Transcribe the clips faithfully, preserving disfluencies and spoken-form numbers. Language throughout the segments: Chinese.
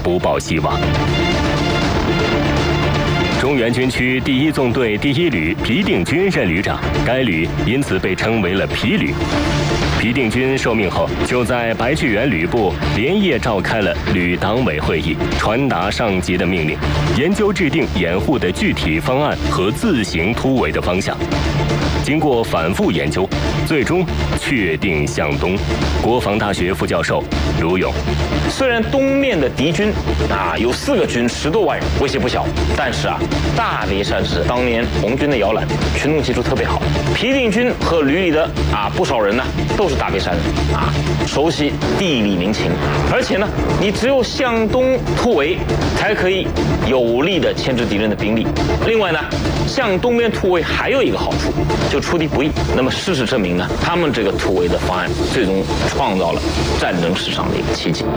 不抱希望。中原军区第一纵队第一旅皮定均任旅长，该旅因此被称为了皮旅。皮定均受命后，就在白巨源旅部连夜召开了旅党委会议，传达上级的命令，研究制定掩护的具体方案和自行突围的方向。经过反复研究，最终确定向东。国防大学副教授卢勇： 虽然东面的敌军啊有四个军，十多万人，威胁不小，但是啊，大别山是当年红军的摇篮，群众基础特别好。皮定均和旅里的啊不少人呢，都是大别山人啊，熟悉地理民情，而且呢，你只有向东突围，才可以有力的牵制敌人的兵力。另外呢，向东边突围还有一个好处，就出敌不意。那么事实证明呢，他们这个突围的方案最终创造了战争史上的一个奇迹。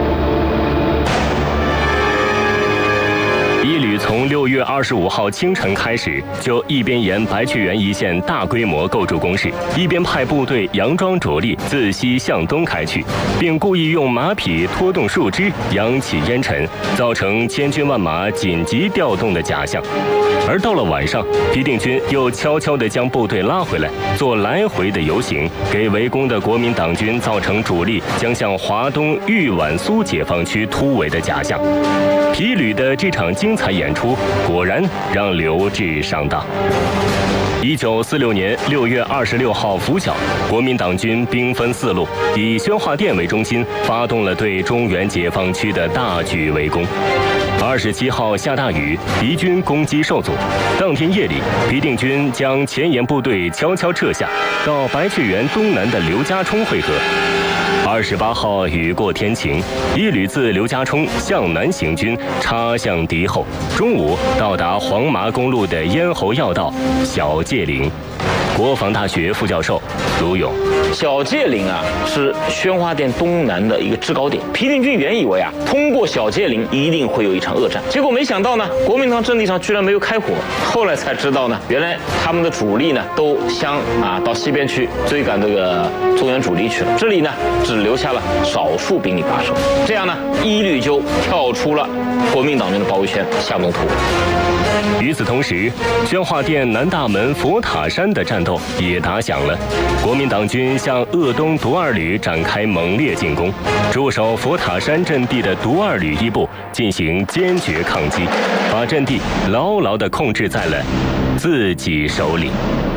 一旅从六月二十五号清晨开始，就一边沿白巨源一线大规模构筑工事，一边派部队佯装主力自西向东开去，并故意用马匹拖动树枝，扬起烟尘，造成千军万马紧急调动的假象。而到了晚上，皮定均又悄悄地将部队拉回来，做来回的游行，给围攻的国民党军造成主力将向华东豫皖苏解放区突围的假象。皮旅的这场精彩演出果然让刘志上当。一九四六年六月二十六号拂晓，国民党军兵分四路，以宣化店为中心，发动了对中原解放区的大举围攻。二十七号下大雨，敌军攻击受阻。当天夜里，皮定均将前沿部队悄悄撤下，到白巨源东南的刘家冲会合。二十八号雨过天晴，一旅自刘家冲向南行军，插向敌后。中午到达黄麻公路的咽喉要道小界岭。国防大学副教授卢勇： 小界岭啊，是宣化店东南的一个制高点。皮定均原以为啊，通过小界岭一定会有一场恶战，结果没想到呢，国民党阵地上居然没有开火。后来才知道呢，原来他们的主力呢都向啊到西边去追赶这个中原主力去了，这里呢只留下了少数兵力把守。这样呢，一旅就跳出了国民党军的包围圈，向东突围。 与此同时，宣化店南大门佛塔山的战斗也打响了。国民党军向鄂东独二旅展开猛烈进攻，驻守佛塔山阵地的独二旅一部进行坚决抗击，把阵地牢牢地控制在了自己手里。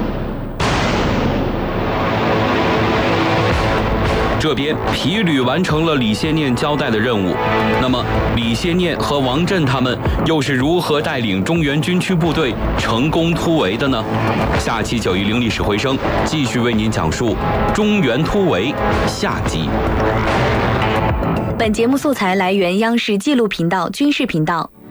这边皮旅完成了李先念交代的任务，那么李先念和王震他们又是如何带领中原军区部队成功突围的呢？下期九一零历史回声继续为您讲述中原突围下集。 本节目素材来源央视纪录频道、军事频道。